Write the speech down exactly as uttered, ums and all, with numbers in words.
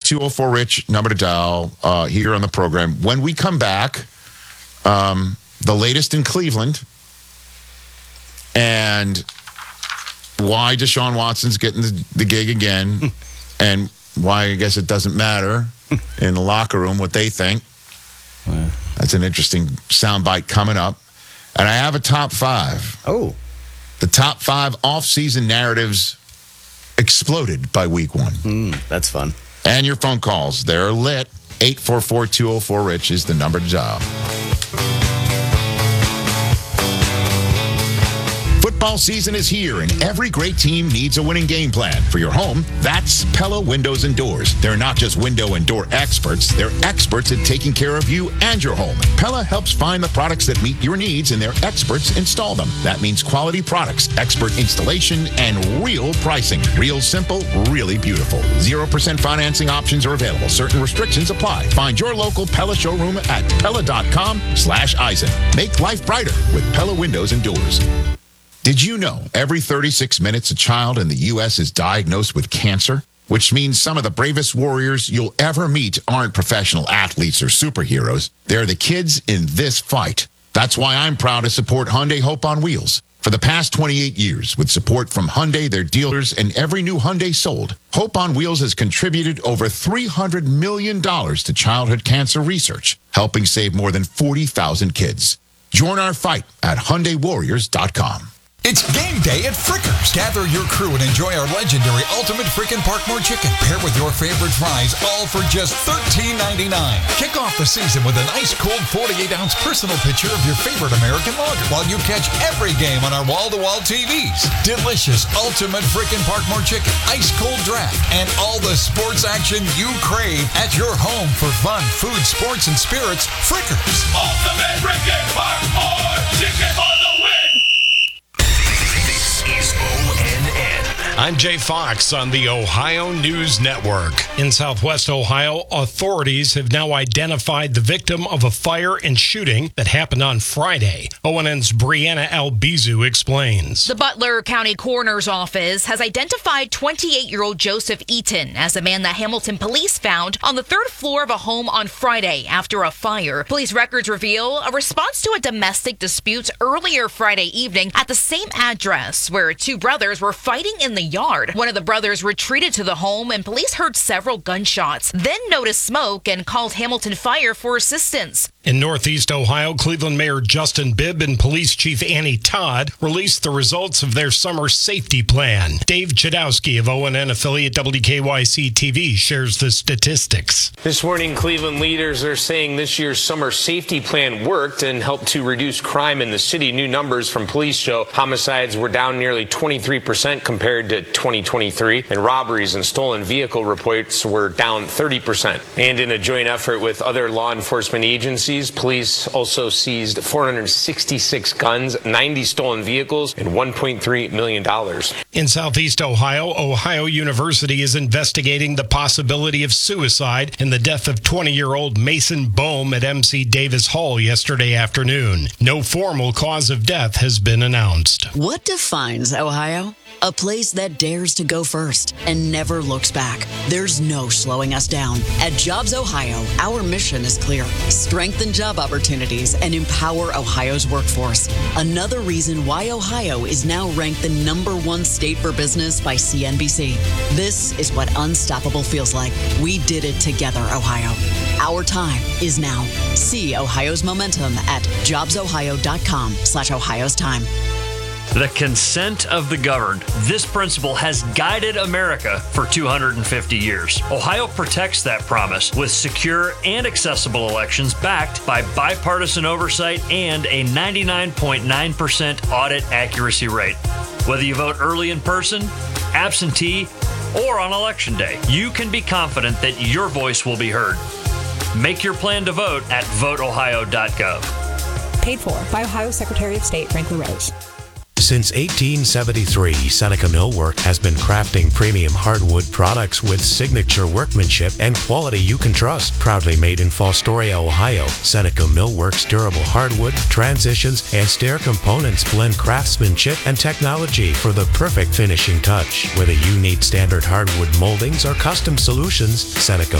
two oh four Rich, number to dial uh, here on the program. When we come back, um, the latest in Cleveland and why Deshaun Watson's getting the, the gig again and why I guess it doesn't matter in the locker room what they think. Wow. That's an interesting soundbite coming up. And I have a top five. Oh. The top five off-season narratives exploded by week one. Mm, that's fun. And your phone calls. They're lit. eight four four, two oh four, Rich is the number to dial. Football season is here, and every great team needs a winning game plan. For your home, that's Pella Windows and Doors. They're not just window and door experts. They're experts at taking care of you and your home. Pella helps find the products that meet your needs, and their experts install them. That means quality products, expert installation, and real pricing. Real simple, really beautiful. zero percent financing options are available. Certain restrictions apply. Find your local Pella showroom at Pella.com slash Eisen. Make life brighter with Pella Windows and Doors. Did you know every thirty-six minutes a child in the U S is diagnosed with cancer? Which means some of the bravest warriors you'll ever meet aren't professional athletes or superheroes. They're the kids in this fight. That's why I'm proud to support Hyundai Hope on Wheels. For the past twenty-eight years, with support from Hyundai, their dealers, and every new Hyundai sold, Hope on Wheels has contributed over three hundred million dollars to childhood cancer research, helping save more than forty thousand kids. Join our fight at Hyundai Warriors dot com. It's game day at Frickers. Gather your crew and enjoy our legendary Ultimate Frickin' Parkmore Chicken, paired with your favorite fries, all for just thirteen ninety-nine. Kick off the season with an ice-cold forty-eight ounce personal picture of your favorite American lager, while you catch every game on our wall-to-wall T Vs. Delicious Ultimate Frickin' Parkmore Chicken, ice-cold draft, and all the sports action you crave at your home for fun, food, sports, and spirits. Frickers. Ultimate Frickin' Parkmore Chicken for the win! Is O N N. I'm Jay Fox on the Ohio News Network. In Southwest Ohio, authorities have now identified the victim of a fire and shooting that happened on Friday. O N N's Brianna Albizu explains. The Butler County Coroner's Office has identified twenty-eight-year-old Joseph Eaton as the man that Hamilton police found on the third floor of a home on Friday after a fire. Police records reveal a response to a domestic dispute earlier Friday evening at the same address where two brothers were fighting in the yard. One of the brothers retreated to the home and police heard several gunshots, then noticed smoke and called Hamilton Fire for assistance. In Northeast Ohio, Cleveland Mayor Justin Bibb and Police Chief Annie Todd released the results of their summer safety plan. Dave Chudowski of O N N affiliate W K Y C T V shares the statistics. This morning, Cleveland leaders are saying this year's summer safety plan worked and helped to reduce crime in the city. New numbers from police show homicides were down nearly twenty-three percent compared to twenty twenty-three, and robberies and stolen vehicle reports were down thirty percent. And in a joint effort with other law enforcement agencies, police also seized four hundred sixty-six guns, ninety stolen vehicles, and one point three million dollars. In Southeast Ohio, Ohio University is investigating the possibility of suicide in the death of twenty-year-old Mason Bohm at M C Davis Hall yesterday afternoon. No formal cause of death has been announced. What defines Ohio? A place that dares to go first and never looks back. There's no slowing us down. At Jobs Ohio, our mission is clear. Strengthen job opportunities and empower Ohio's workforce. Another reason why Ohio is now ranked the number one state for business by C N B C. This is what unstoppable feels like. We did it together, Ohio. Our time is now. See Ohio's momentum at jobsohio.com slash Ohio's time. The consent of the governed. This principle has guided America for two hundred fifty years. Ohio protects that promise with secure and accessible elections backed by bipartisan oversight and a ninety-nine point nine percent audit accuracy rate. Whether you vote early in person, absentee, or on election day, you can be confident that your voice will be heard. Make your plan to vote at vote ohio dot gov. Paid for by Ohio Secretary of State Frank LaRose. Since eighteen seventy-three, Seneca Millwork has been crafting premium hardwood products with signature workmanship and quality you can trust. Proudly made in Fostoria, Ohio, Seneca Millwork's durable hardwood, transitions, and stair components blend craftsmanship and technology for the perfect finishing touch. Whether you need standard hardwood moldings or custom solutions, Seneca